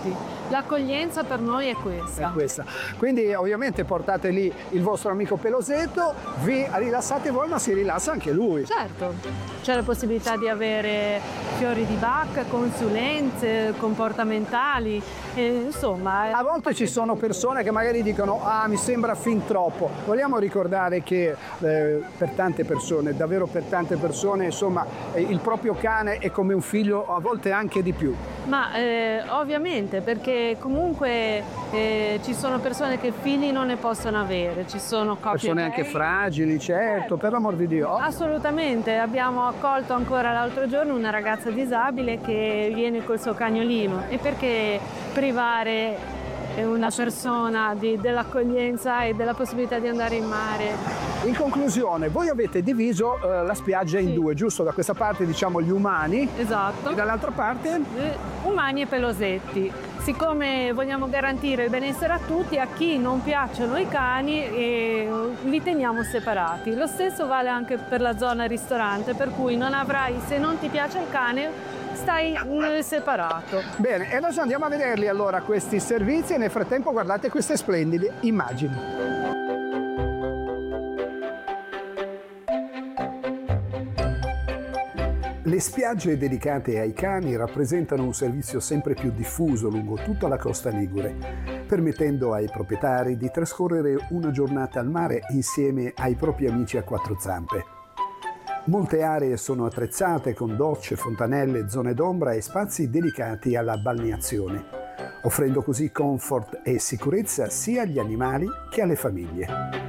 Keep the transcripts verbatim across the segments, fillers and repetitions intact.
tutti. L'accoglienza per noi è questa. È questa. Quindi ovviamente portate lì il vostro amico pelosetto, vi rilassate voi, ma si rilassa anche lui. Certo, c'è la possibilità di avere fiori di Bach, consulenze comportamentali, e, insomma. A volte ci sono persone che magari dicono ah, mi sembra fin troppo. Vogliamo ricordare che eh, per tante persone, davvero per tante persone, insomma, eh, il proprio cane è come un figlio, a volte anche di più. Ma eh, ovviamente, perché comunque eh, ci sono persone che figli non ne possono avere, ci sono coppie Persone gay. anche fragili, certo, per l'amor di Dio. Assolutamente, abbiamo accolto ancora l'altro giorno una ragazza disabile che viene col suo cagnolino, e perché privare una persona di, dell'accoglienza e della possibilità di andare in mare? In conclusione, voi avete diviso eh, la spiaggia in Sì. due, giusto? Da questa parte diciamo gli umani Esatto. e dall'altra parte? Eh, umani e pelosetti. Siccome vogliamo garantire il benessere a tutti, a chi non piacciono i cani eh, li teniamo separati. Lo stesso vale anche per la zona ristorante, per cui non avrai, se non ti piace il cane, stai eh, separato. Bene, e adesso andiamo a vederli allora questi servizi e nel frattempo guardate queste splendide immagini. Le spiagge dedicate ai cani rappresentano un servizio sempre più diffuso lungo tutta la costa ligure, permettendo ai proprietari di trascorrere una giornata al mare insieme ai propri amici a quattro zampe. Molte aree sono attrezzate con docce, fontanelle, zone d'ombra e spazi dedicati alla balneazione, offrendo così comfort e sicurezza sia agli animali che alle famiglie.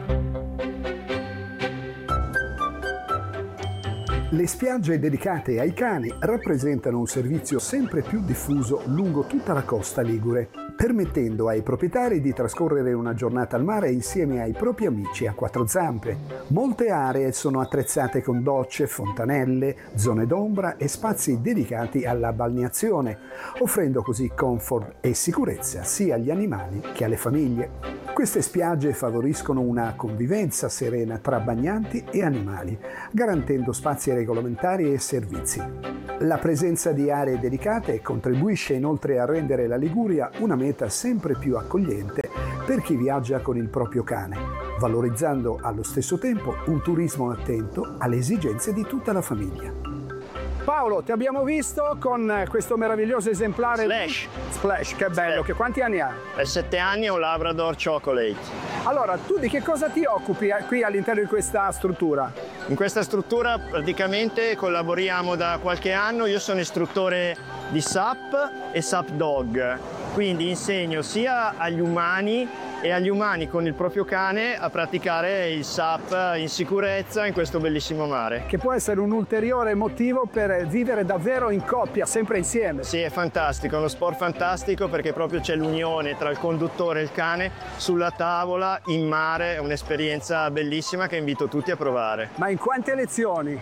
Le spiagge dedicate ai cani rappresentano un servizio sempre più diffuso lungo tutta la costa ligure, permettendo ai proprietari di trascorrere una giornata al mare insieme ai propri amici a quattro zampe. Molte aree sono attrezzate con docce, fontanelle, zone d'ombra e spazi dedicati alla balneazione, offrendo così comfort e sicurezza sia agli animali che alle famiglie. Queste spiagge favoriscono una convivenza serena tra bagnanti e animali, garantendo spazi regolamentari e servizi. La presenza di aree dedicate contribuisce inoltre a rendere la Liguria una meta sempre più accogliente per chi viaggia con il proprio cane, valorizzando allo stesso tempo un turismo attento alle esigenze di tutta la famiglia. Paolo, ti abbiamo visto con questo meraviglioso esemplare Splash. Splash, che bello, Splash. che quanti anni ha? È sette anni, è un Labrador Chocolate. Allora, tu di che cosa ti occupi qui all'interno di questa struttura? In questa struttura praticamente collaboriamo da qualche anno, io sono istruttore di S A P e S A P Dog, quindi insegno sia agli umani e agli umani con il proprio cane a praticare il S A P in sicurezza in questo bellissimo mare. Che può essere un ulteriore motivo per vivere davvero in coppia, sempre insieme. Sì, è fantastico, è uno sport fantastico perché proprio c'è l'unione tra il conduttore e il cane sulla tavola, in mare, è un'esperienza bellissima che invito tutti a provare. Ma in quante lezioni?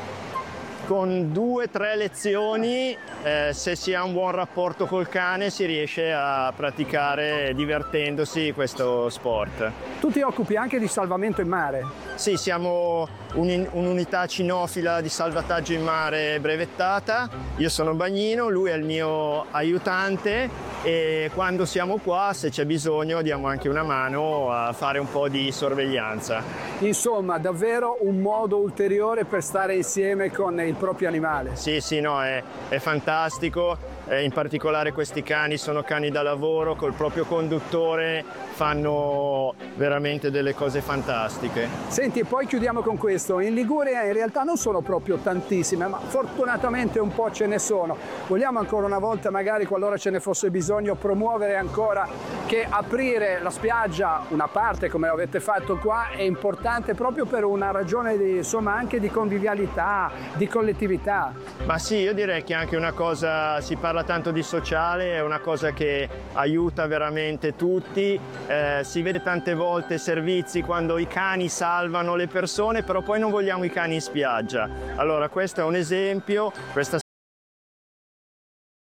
Con due o tre lezioni, eh, se si ha un buon rapporto col cane, si riesce a praticare divertendosi questo sport. Tu ti occupi anche di salvamento in mare? Sì, siamo un, un'unità cinofila di salvataggio in mare brevettata. Io sono bagnino, lui è il mio aiutante e quando siamo qua, se c'è bisogno, diamo anche una mano a fare un po' di sorveglianza. Insomma, davvero un modo ulteriore per stare insieme con il proprio animale. Sì, sì, no, è, è fantastico, eh, in particolare questi cani sono cani da lavoro, col proprio conduttore fanno veramente delle cose fantastiche. Senti, poi chiudiamo con questo. In Liguria in realtà non sono proprio tantissime, ma fortunatamente un po' ce ne sono. Vogliamo ancora una volta, magari qualora ce ne fosse bisogno, promuovere ancora che aprire la spiaggia, una parte come avete fatto qua, è importante proprio per una ragione di, insomma, anche di convivialità, di collettività. Ma sì, io direi che è anche una cosa, si parla tanto di sociale, è una cosa che aiuta veramente tutti. Eh, si vede tante volte servizi quando i cani salvano le persone, però poi non vogliamo i cani in spiaggia. Allora questo è un esempio, questa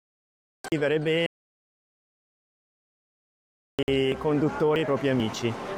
vivere bene i conduttori e i propri amici.